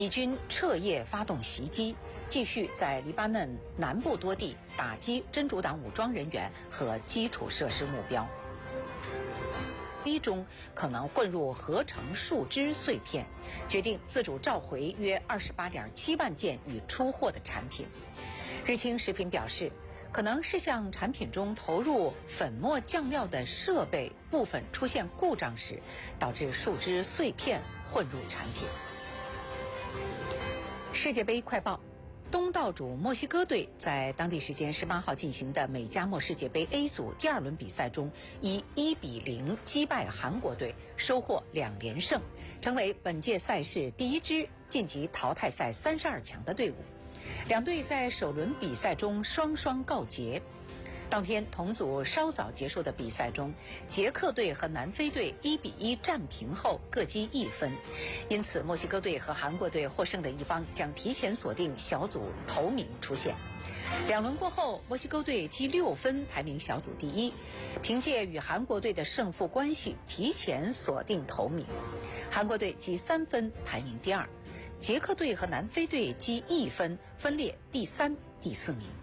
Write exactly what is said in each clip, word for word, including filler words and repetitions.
以军彻夜发动袭击，继续在黎巴嫩南部多地打击真主党武装人员和基础设施目标。一中可能混入合成树脂碎片，决定自主召回约二十八点七万件已出货的产品。日清食品表示，可能是向产品中投入粉末酱料的设备部分出现故障时，导致树脂碎片混入产品。世界杯快报：东道主墨西哥队在当地时间十八号进行的美加墨世界杯 A 组第二轮比赛中，以一比零击败韩国队，收获两连胜，成为本届赛事第一支晋级淘汰赛三十二强的队伍。两队在首轮比赛中双双告捷。当天同组稍早结束的比赛中，捷克队和南非队一比一战平后各积一分，因此墨西哥队和韩国队获胜的一方将提前锁定小组头名出线。两轮过后，墨西哥队积六分排名小组第一，凭借与韩国队的胜负关系提前锁定头名。韩国队积三分排名第二，捷克队和南非队积一分分列第三、第四名。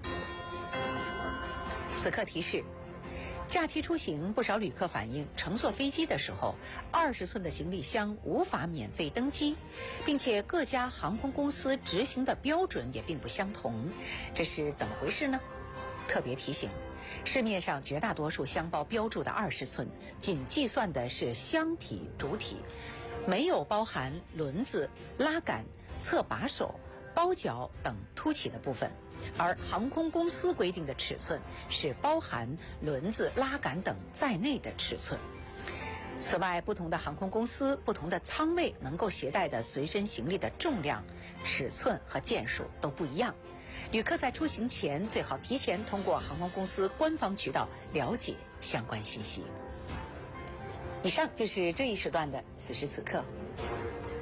此刻提示：假期出行，不少旅客反映乘坐飞机的时候，二十寸的行李箱无法免费登机，并且各家航空公司执行的标准也并不相同，这是怎么回事呢？特别提醒，市面上绝大多数箱包标注的二十寸，仅计算的是箱体主体，没有包含轮子、拉杆、侧把手、包角等凸起的部分。而航空公司规定的尺寸是包含轮子、拉杆等在内的尺寸。此外，不同的航空公司、不同的舱位能够携带的随身行李的重量、尺寸和件数都不一样。旅客在出行前最好提前通过航空公司官方渠道了解相关信息。以上就是这一时段的此时此刻。